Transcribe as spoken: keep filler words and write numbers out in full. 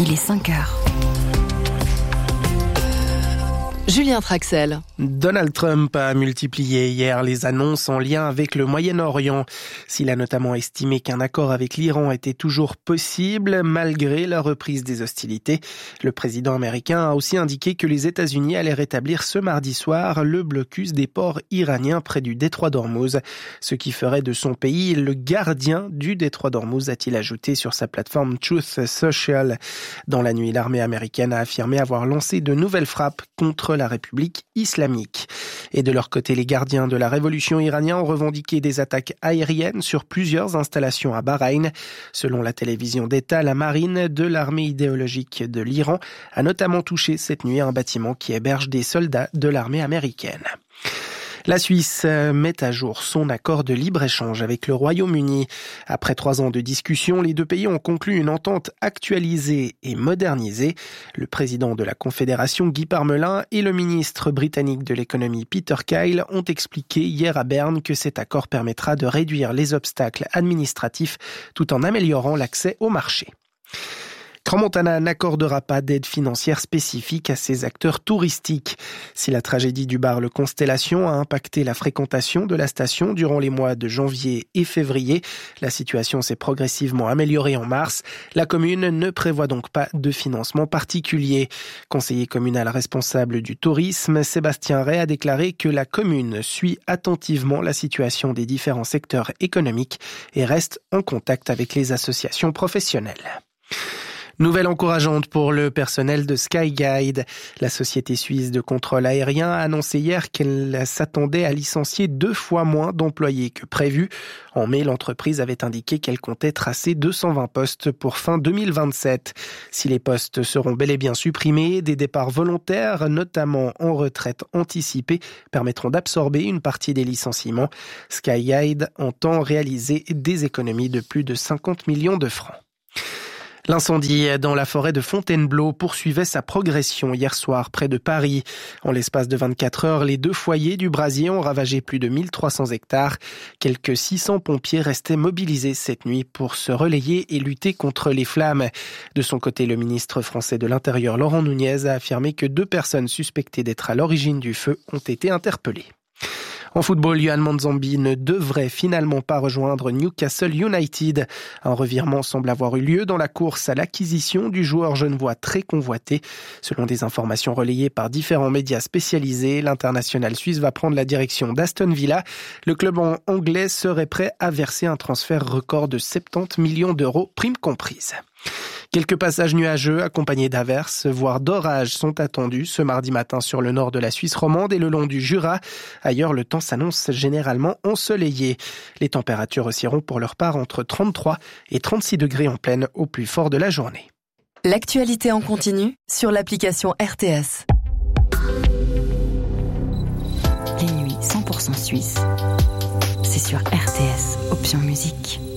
il est cinq heures. Julien Traxel. Donald Trump a multiplié hier les annonces en lien avec le Moyen-Orient. S'il a notamment estimé qu'un accord avec l'Iran était toujours possible, malgré la reprise des hostilités, le président américain a aussi indiqué que les États-Unis allaient rétablir ce mardi soir le blocus des ports iraniens près du détroit d'Ormuz, ce qui ferait de son pays le gardien du détroit d'Ormuz, a-t-il ajouté sur sa plateforme Truth Social. Dans la nuit, l'armée américaine a affirmé avoir lancé de nouvelles frappes contre la République islamique. Et de leur côté, les gardiens de la révolution iranienne ont revendiqué des attaques aériennes sur plusieurs installations à Bahreïn. Selon la télévision d'État, la marine de l'armée idéologique de l'Iran a notamment touché cette nuit un bâtiment qui héberge des soldats de l'armée américaine. La Suisse met à jour son accord de libre-échange avec le Royaume-Uni. Après trois ans de discussion, les deux pays ont conclu une entente actualisée et modernisée. Le président de la Confédération, Guy Parmelin, et le ministre britannique de l'économie, Peter Kyle, ont expliqué hier à Berne que cet accord permettra de réduire les obstacles administratifs tout en améliorant l'accès au marché. Crans-Montana n'accordera pas d'aide financière spécifique à ses acteurs touristiques. Si la tragédie du bar Le Constellation a impacté la fréquentation de la station durant les mois de janvier et février, la situation s'est progressivement améliorée en mars. La commune ne prévoit donc pas de financement particulier. Conseiller communal responsable du tourisme, Sébastien Ray a déclaré que la commune suit attentivement la situation des différents secteurs économiques et reste en contact avec les associations professionnelles. Nouvelle encourageante pour le personnel de Skyguide. La société suisse de contrôle aérien a annoncé hier qu'elle s'attendait à licencier deux fois moins d'employés que prévu. En mai, l'entreprise avait indiqué qu'elle comptait tracer deux cent vingt postes pour fin deux mille vingt-sept. Si les postes seront bel et bien supprimés, des départs volontaires, notamment en retraite anticipée, permettront d'absorber une partie des licenciements. Skyguide entend réaliser des économies de plus de cinquante millions de francs. L'incendie dans la forêt de Fontainebleau poursuivait sa progression hier soir près de Paris. En l'espace de vingt-quatre heures, les deux foyers du brasier ont ravagé plus de mille trois cents hectares. Quelques six cents pompiers restaient mobilisés cette nuit pour se relayer et lutter contre les flammes. De son côté, le ministre français de l'Intérieur, Laurent Nunez, a affirmé que deux personnes suspectées d'être à l'origine du feu ont été interpellées. En football, Yohan Manzambi ne devrait finalement pas rejoindre Newcastle United. Un revirement semble avoir eu lieu dans la course à l'acquisition du joueur genevois très convoité. Selon des informations relayées par différents médias spécialisés, l'international suisse va prendre la direction d'Aston Villa. Le club anglais serait prêt à verser un transfert record de soixante-dix millions d'euros, primes comprises. Quelques passages nuageux accompagnés d'averses, voire d'orages, sont attendus ce mardi matin sur le nord de la Suisse romande et le long du Jura. Ailleurs, le temps s'annonce généralement ensoleillé. Les températures oscilleront pour leur part entre trente-trois et trente-six degrés en pleine au plus fort de la journée. L'actualité en continu sur l'application R T S. Les nuits cent pour cent suisses, c'est sur R T S, option musique.